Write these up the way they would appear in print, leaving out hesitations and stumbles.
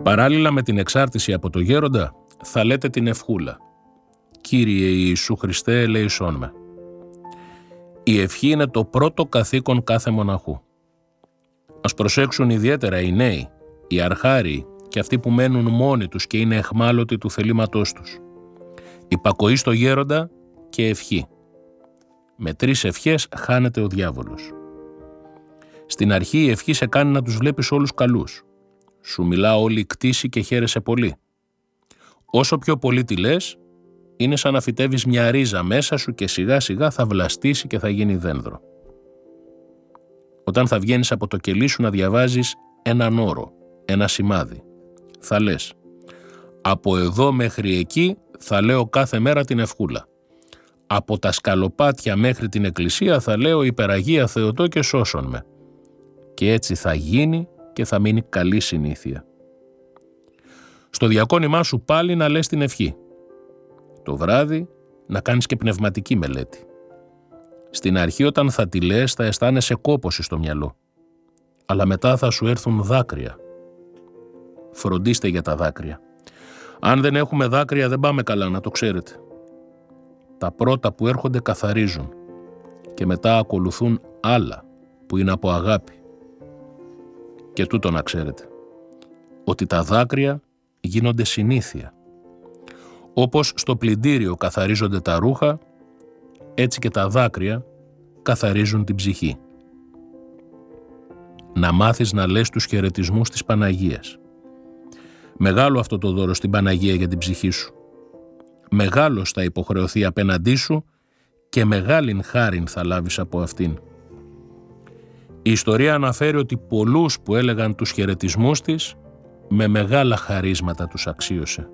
Παράλληλα με την εξάρτηση από το γέροντα, θα λέτε την ευχούλα. Κύριε Ιησού Χριστέ, ελέησόν με. Η ευχή είναι το πρώτο καθήκον κάθε μοναχού. Ας προσέξουν ιδιαίτερα οι νέοι, οι αρχάριοι και αυτοί που μένουν μόνοι τους και είναι αιχμάλωτοι του θελήματός τους. Υπακοή στο γέροντα και ευχή. Με 3 ευχές χάνεται ο διάβολος. Στην αρχή η ευχή σε κάνει να τους βλέπεις όλους καλούς. Σου μιλά όλη η κτήση και χαίρεσαι πολύ. Όσο πιο πολύ τη λες, είναι σαν να φυτεύεις μια ρίζα μέσα σου και σιγά σιγά θα βλαστήσει και θα γίνει δένδρο. Όταν θα βγαίνεις από το κελί σου να διαβάζεις έναν όρο, ένα σημάδι, θα λες «Από εδώ μέχρι εκεί θα λέω κάθε μέρα την ευχούλα. Από τα σκαλοπάτια μέχρι την εκκλησία θα λέω «Υπεραγία Θεοτό και σώσον με». Και έτσι θα γίνει και θα μείνει καλή συνήθεια. Στο διακόνημά σου πάλι να λες την ευχή. Το βράδυ να κάνεις και πνευματική μελέτη. Στην αρχή όταν θα τη λες θα αισθάνεσαι κόπωση στο μυαλό. Αλλά μετά θα σου έρθουν δάκρυα. Φροντίστε για τα δάκρυα. Αν δεν έχουμε δάκρυα δεν πάμε καλά, να το ξέρετε. Τα πρώτα που έρχονται καθαρίζουν και μετά ακολουθούν άλλα που είναι από αγάπη. Και τούτο να ξέρετε, ότι τα δάκρυα γίνονται συνήθεια. Όπως στο πλυντήριο καθαρίζονται τα ρούχα, έτσι και τα δάκρυα καθαρίζουν την ψυχή. Να μάθεις να λες τους χαιρετισμούς της Παναγίας. Μεγάλο αυτό το δώρο στην Παναγία για την ψυχή σου. Μεγάλος θα υποχρεωθεί απέναντί σου και μεγάλην χάριν θα λάβεις από αυτήν. Η ιστορία αναφέρει ότι πολλούς που έλεγαν τους χαιρετισμούς της, με μεγάλα χαρίσματα τους αξίωσε.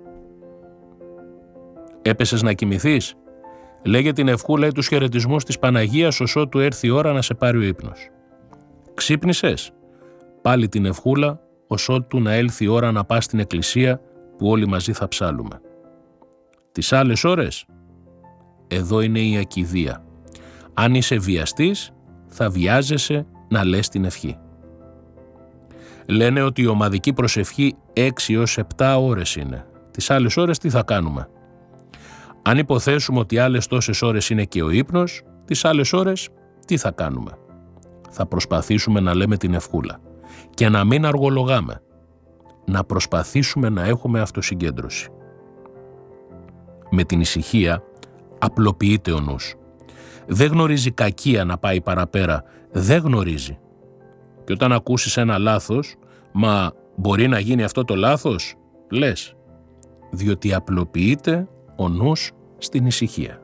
Έπεσες να κοιμηθείς? Λέγε την ευχούλα ή τους χαιρετισμούς της Παναγίας ως ότου έρθει η ώρα να σε πάρει ο ύπνος. Ξύπνησες? Πάλι την ευχούλα ως ότου να έλθει η ώρα να πας στην εκκλησία που όλοι μαζί θα ψάλουμε. Τις άλλες ώρες, εδώ είναι η ακηδία. Αν είσαι βιαστής, θα βιάζεσαι να λες την ευχή. Λένε ότι η ομαδική προσευχή 6 έως 7 ώρες είναι. Τις άλλες ώρες τι θα κάνουμε? Αν υποθέσουμε ότι άλλες τόσες ώρες είναι και ο ύπνος, τις άλλες ώρες τι θα κάνουμε? Θα προσπαθήσουμε να λέμε την ευχούλα και να μην αργολογάμε. Να προσπαθήσουμε να έχουμε αυτοσυγκέντρωση. Με την ησυχία απλοποιείται ο νους. Δεν γνωρίζει κακία να πάει παραπέρα. Δεν γνωρίζει. Και όταν ακούσεις ένα λάθος, μα μπορεί να γίνει αυτό το λάθος, λες. Διότι απλοποιείται ο νους στην ησυχία.